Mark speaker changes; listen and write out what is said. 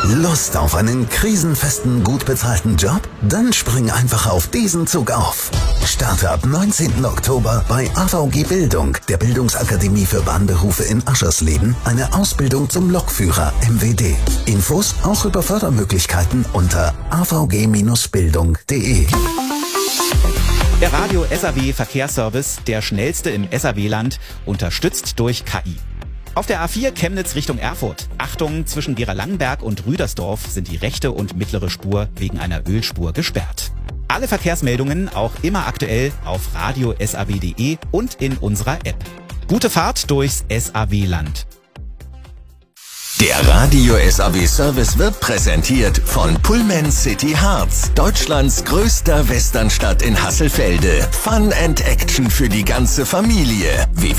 Speaker 1: Lust auf einen krisenfesten, gut bezahlten Job? Dann spring einfach auf diesen Zug auf. Starte ab 19. Oktober bei AVG Bildung, der Bildungsakademie für Bahnberufe in Aschersleben, eine Ausbildung zum Lokführer MWD. Infos auch über Fördermöglichkeiten unter avg-bildung.de.
Speaker 2: Der Radio SAW Verkehrsservice, der schnellste im SAW-Land, unterstützt durch KI. Auf der A4 Chemnitz Richtung Erfurt. Achtung, zwischen Gera-Langenberg und Rüdersdorf sind die rechte und mittlere Spur wegen einer Ölspur gesperrt. Alle Verkehrsmeldungen auch immer aktuell auf radio.saw.de und in unserer App. Gute Fahrt durchs SAW-Land.
Speaker 3: Der Radio SAW Service wird präsentiert von Pullman City Harz, Deutschlands größter Westernstadt in Hasselfelde. Fun and Action für die ganze Familie.